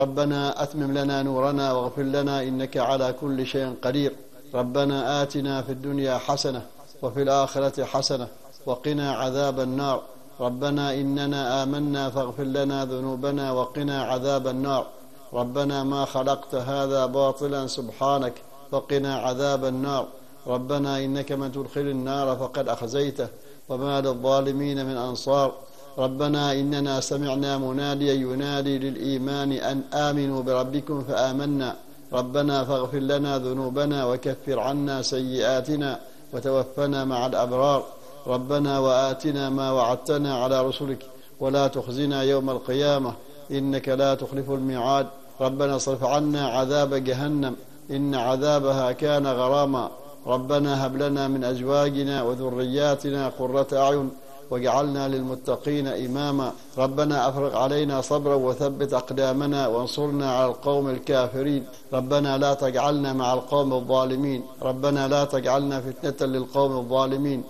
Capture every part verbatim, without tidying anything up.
ربنا أتمم لنا نورنا واغفر لنا إنك على كل شيء قدير. ربنا آتنا في الدنيا حسنة وفي الآخرة حسنة وقنا عذاب النار. ربنا إننا آمنا فاغفر لنا ذنوبنا وقنا عذاب النار. ربنا ما خلقت هذا باطلا سبحانك وقنا عذاب النار. ربنا إنك من تدخل النار فقد أخزيته وما للظالمين من أنصار. ربنا إننا سمعنا مناديا ينادي للإيمان أن آمنوا بربكم فآمنا. ربنا فاغفر لنا ذنوبنا وكفر عنا سيئاتنا وتوفنا مع الأبرار. ربنا وآتنا ما وعدتنا على رسلك ولا تخزنا يوم القيامة إنك لا تخلف الميعاد. ربنا اصرف عنا عذاب جهنم إن عذابها كان غراما. ربنا هب لنا من أزواجنا وذرياتنا قرة أعين واجعلنا للمتقين إماما. ربنا أفرغ علينا صبرا وثبت أقدامنا وانصرنا على القوم الكافرين. ربنا لا تجعلنا مع القوم الظالمين. ربنا لا تجعلنا فتنة للقوم الظالمين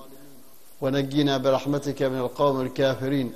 ونجنا برحمتك من القوم الكافرين.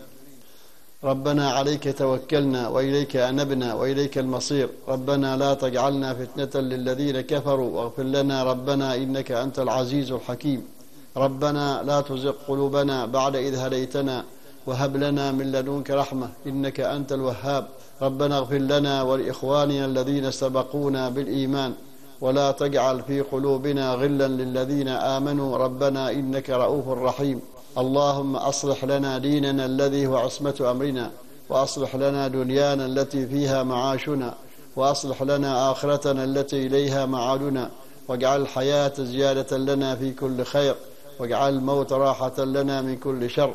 ربنا عليك توكلنا وإليك أنبنا وإليك المصير. ربنا لا تجعلنا فتنة للذين كفروا واغفر لنا ربنا إنك أنت العزيز الحكيم. ربنا لا تزغ قلوبنا بعد إذ هديتنا وهب لنا من لدنك رحمة إنك أنت الوهاب. ربنا اغفر لنا ولإخواننا الذين سبقونا بالإيمان ولا تجعل في قلوبنا غلا للذين آمنوا ربنا إنك رؤوف رحيم. اللهم أصلح لنا ديننا الذي هو عصمة أمرنا وأصلح لنا دنيانا التي فيها معاشنا وأصلح لنا آخرتنا التي إليها معادنا واجعل الحياة زيادة لنا في كل خير واجعل الموت راحة لنا من كل شر.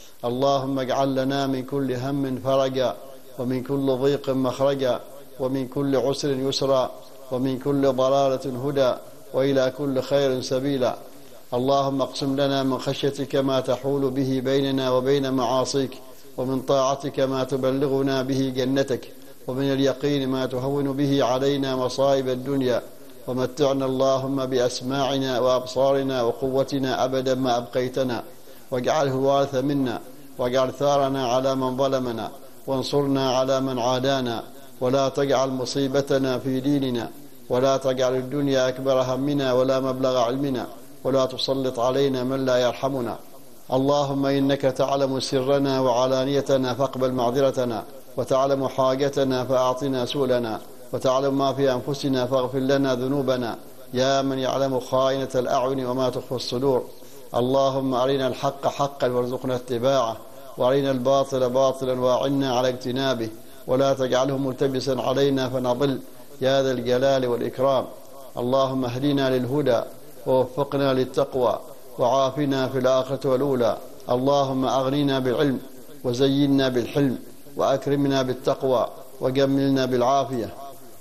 اللهم اجعل لنا من كل هم فرجا ومن كل ضيق مخرجا ومن كل عسر يسرا ومن كل ضلالة هدى وإلى كل خير سبيلا. اللهم اقسم لنا من خشيتك ما تحول به بيننا وبين معاصيك ومن طاعتك ما تبلغنا به جنتك ومن اليقين ما تهون به علينا مصائب الدنيا ومتعنا اللهم بأسماعنا وأبصارنا وقوتنا أبدا ما أبقيتنا واجعله الوارث منا واجعل ثارنا على من ظلمنا وانصرنا على من عادانا ولا تجعل مصيبتنا في ديننا ولا تجعل الدنيا أكبر همنا ولا مبلغ علمنا ولا تسلط علينا من لا يرحمنا. اللهم إنك تعلم سرنا وعلانيتنا فاقبل معذرتنا وتعلم حاجتنا فأعطنا سؤلنا وتعلم ما في أنفسنا فاغفر لنا ذنوبنا يا من يعلم خائنة الأعين وما تخفي الصدور. اللهم أرنا الحق حقا وارزقنا اتباعه وأرنا الباطل باطلا وأعنا على اجتنابه ولا تجعله ملتبسا علينا فنضل يا ذا الجلال والإكرام. اللهم اهدنا للهدى ووفقنا للتقوى وعافنا في الآخرة والأولى. اللهم أغننا بالعلم وزينا بالحلم وأكرمنا بالتقوى وجملنا بالعافية.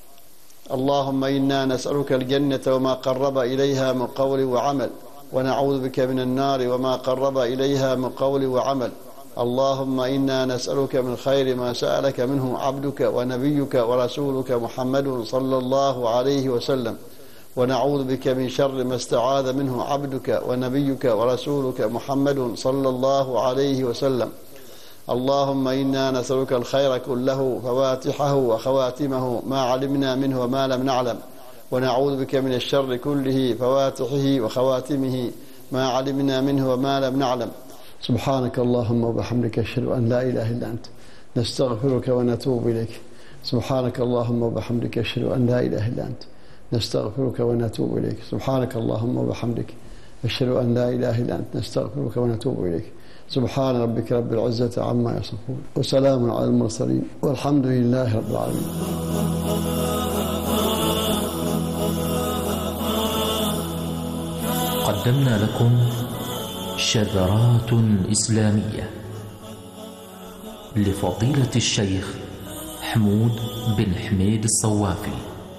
اللهم إنا نسألك الجنة وما قرب إليها من قول وعمل ونعوذ بك من النار وما قرب إليها من قول وعمل. اللهم إنا نسألك من خير ما سألك منه عبدك ونبيك ورسولك محمد صلى الله عليه وسلم ونعوذ بك من شر ما استعاذ منه عبدك ونبيك ورسولك محمد صلى الله عليه وسلم. اللهم إنا نسألك الخير كله فواتحه وخواتمه ما علمنا منه وما لم نعلم ونعوذ بك من الشر كله فواتحه وخواتمه ما علمنا منه وما لم نعلم. سبحانك اللهم وبحمدك أشهد أن لا إله إلا أنت نستغفرك ونتوب إليك. سبحانك اللهم وبحمدك أشهد أن لا إله إلا أنت نستغفرك ونتوب إليك. سبحانك اللهم وبحمدك أشهد أن لا إله إلا أنت نستغفرك ونتوب إليك. سبحان ربك رب العزة عما يصفون وسلام على المرسلين والحمد لله رب العالمين. قدمنا لكم شذرات إسلامية لفضيلة الشيخ حمود بن حميد الصوافي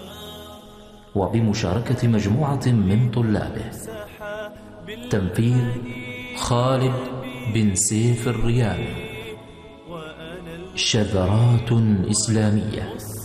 وبمشاركة مجموعة من طلابه. تنفيذ خالد بن سيف الريامي. شذرات إسلامية.